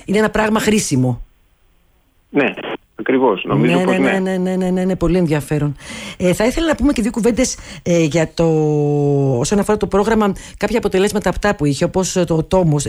είναι ένα πράγμα χρήσιμο. Ναι, ακριβώς. Νομίζω πως ναι, πολύ ενδιαφέρον. Θα ήθελα να πούμε και δύο κουβέντες για όσον αφορά το πρόγραμμα, κάποια αποτελέσματα αυτά που είχε, όπως το τόμος.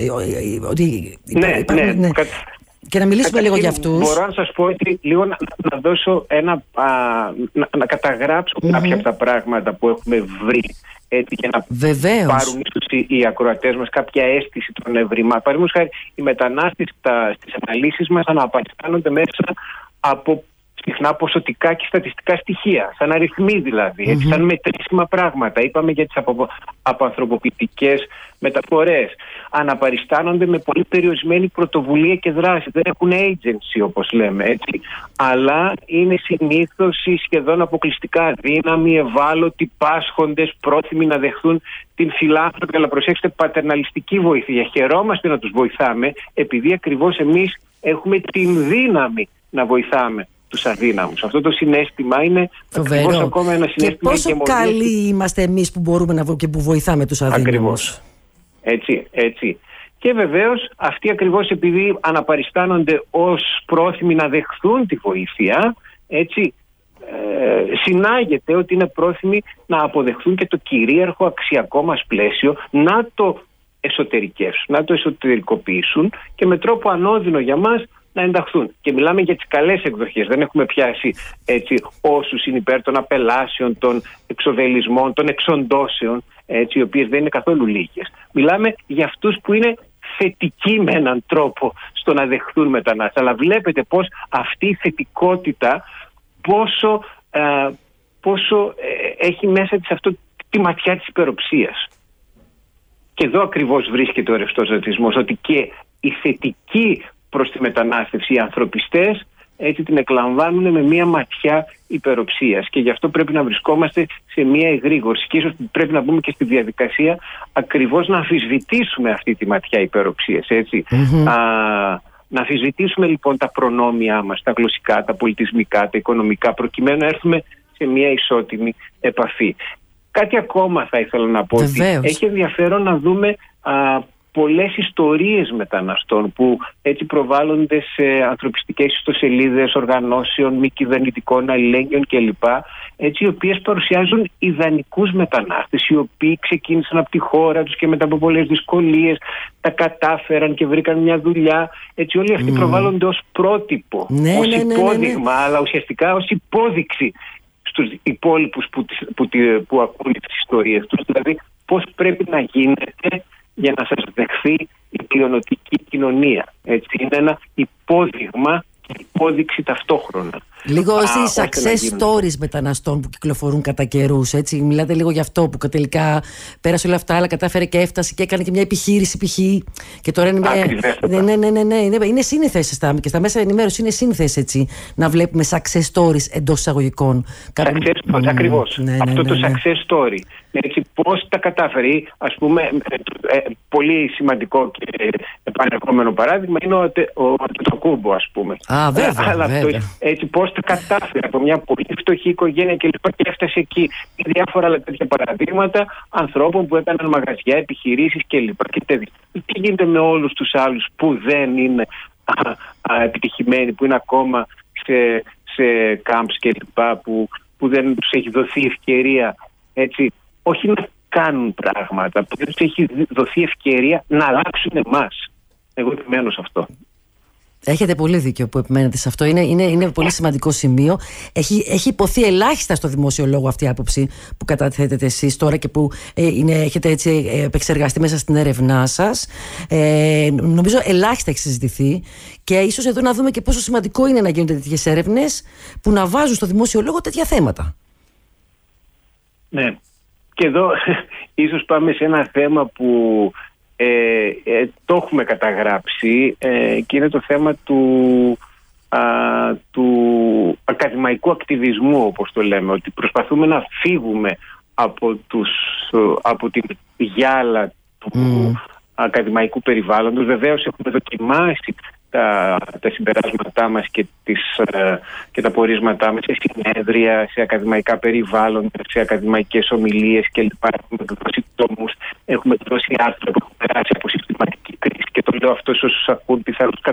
Ναι. Και να μιλήσουμε λίγο για αυτούς. Μπορώ να σας πω ότι λίγο να δώσω να καταγράψω κάποια από τα πράγματα που έχουμε βρει, έτσι, και να πάρουν ίσως οι ακροατές μας κάποια αίσθηση των ευρημάτων. Παραδείγματος χάρη, οι μετανάστες στις αναλύσεις μας αναπαριστάνονται μέσα από συχνά ποσοτικά και στατιστικά στοιχεία, σαν αριθμοί δηλαδή, έτσι, σαν μετρήσιμα πράγματα. Είπαμε για τις αποανθρωποποιητικές μεταφορές. Αναπαριστάνονται με πολύ περιορισμένη πρωτοβουλία και δράση. Δεν έχουν agency, όπως λέμε, έτσι. Αλλά είναι συνήθως ή σχεδόν αποκλειστικά αδύναμοι, ευάλωτοι, πάσχοντες, πρόθυμοι να δεχθούν την φιλάνθρωπη, αλλά προσέξτε, πατερναλιστική βοήθεια. Χαιρόμαστε να τους βοηθάμε, επειδή ακριβώς εμείς έχουμε την δύναμη να βοηθάμε τους αδύναμους. Αυτό το συναίσθημα είναι ακριβώς ακόμα ένα συναίσθημα. Και πόσο καλοί είμαστε εμείς που μπορούμε και που βοηθάμε τους αδύναμους. Ακριβώς. Έτσι. Και βεβαίως αυτοί ακριβώς επειδή αναπαριστάνονται ως πρόθυμοι να δεχθούν τη βοήθεια, έτσι, συνάγεται ότι είναι πρόθυμοι να αποδεχθούν και το κυρίαρχο αξιακό μας πλαίσιο, να το εσωτερικεύσουν, να το εσωτερικοποιήσουν και με τρόπο ανώδυνο για μας να ενταχθούν. Και μιλάμε για τις καλές εκδοχές. Δεν έχουμε πιάσει, έτσι, όσους είναι υπέρ των απελάσεων, των εξοβελισμών, των εξοντώσεων, έτσι, οι οποίες δεν είναι καθόλου λίγες. Μιλάμε για αυτούς που είναι θετικοί με έναν τρόπο στο να δεχθούν μετανάστες. Αλλά βλέπετε πως αυτή η θετικότητα πόσο έχει μέσα της αυτό τη ματιά της υπεροψίας. Και εδώ ακριβώς βρίσκεται ο ρευστός ρατσισμός, ότι και οι θετικοί προς τη μετανάστευση, οι ανθρωπιστές, έτσι την εκλαμβάνουν με μία ματιά υπεροψίας. Και γι' αυτό πρέπει να βρισκόμαστε σε μία εγρήγορση. Και ίσως πρέπει να μπούμε και στη διαδικασία ακριβώς να αμφισβητήσουμε αυτή τη ματιά υπεροψίας. Να αμφισβητήσουμε λοιπόν τα προνόμια μας, τα γλωσσικά, τα πολιτισμικά, τα οικονομικά, προκειμένου να έρθουμε σε μία ισότιμη επαφή. Κάτι ακόμα θα ήθελα να πω. Ότι έχει ενδιαφέρον να δούμε πολλές ιστορίες μεταναστών που έτσι προβάλλονται σε ανθρωπιστικές ιστοσελίδες οργανώσεων, μη κυβερνητικών αλληλέγγυων κλπ. Έτσι, οι οποίες παρουσιάζουν ιδανικούς μετανάστες, οι οποίοι ξεκίνησαν από τη χώρα τους και μετά από πολλές δυσκολίες τα κατάφεραν και βρήκαν μια δουλειά. Έτσι, όλοι αυτοί προβάλλονται ως πρότυπο, ως υπόδειγμα, αλλά ουσιαστικά ως υπόδειξη στους υπόλοιπους που ακούν τις ιστορίες τους. Δηλαδή, πώς πρέπει να γίνεται για να σας δεχθεί η πλειονοτική κοινωνία. Έτσι, είναι ένα υπόδειγμα και υπόδειξη ταυτόχρονα. Λίγο στις success stories μεταναστών που κυκλοφορούν κατά καιρούς, έτσι. Μιλάτε λίγο για αυτό που τελικά πέρασε όλα αυτά, αλλά κατάφερε και έφτασε και έκανε και μια επιχείρηση π.χ. Και τώρα είναι ναι. Είναι σύνηθες και στα μέσα ενημέρωση, είναι σύνηθες, έτσι, να βλέπουμε success stories εντός εισαγωγικών. Ακριβώς. Αυτό το success story. Έτσι, πώς τα κατάφερε. Ας πούμε, πολύ σημαντικό και επανερχόμενο παράδειγμα είναι ο Αντετοκούμπο, ας πούμε. Βέβαια. Έτσι, πώς τα κατάφερε από μια πολύ φτωχή οικογένεια και έφτασε εκεί. Διάφορα άλλα τέτοια παραδείγματα ανθρώπων που έκαναν μαγαζιά, επιχειρήσεις κλπ. Και τι γίνεται με όλους τους άλλους που δεν είναι επιτυχημένοι, που είναι ακόμα σε camps κλπ. Που δεν τους έχει δοθεί ευκαιρία, έτσι, όχι να κάνουν πράγματα, που δεν τους έχει δοθεί ευκαιρία να αλλάξουν εμάς. Εγώ επιμένω σε αυτό. Έχετε πολύ δίκιο που επιμένετε σε αυτό. Είναι πολύ σημαντικό σημείο. Έχει υποθεί ελάχιστα στο δημόσιο λόγο αυτή η άποψη που καταθέτετε εσείς τώρα και που έχετε έτσι επεξεργαστεί μέσα στην έρευνά σας. Νομίζω ελάχιστα έχει συζητηθεί και ίσως εδώ να δούμε και πόσο σημαντικό είναι να γίνονται τέτοιες έρευνες που να βάζουν στο δημόσιο λόγο τέτοια θέματα. Ναι. Και εδώ ίσως πάμε σε ένα θέμα που το έχουμε καταγράψει και είναι το θέμα του ακαδημαϊκού ακτιβισμού, όπως το λέμε, ότι προσπαθούμε να φύγουμε από την γυάλα του ακαδημαϊκού περιβάλλοντος. Βεβαίως έχουμε δοκιμάσει τα συμπεράσματά μας και τα πορίσματά μας σε συνέδρια, σε ακαδημαϊκά περιβάλλοντα, σε ακαδημαϊκές ομιλίες κλπ. Έχουμε δώσει τόμους, έχουμε δώσει άρθρα που έχουν περάσει από συστηματική κρίση και το λέω αυτό σε όσους ακούν πιθανώς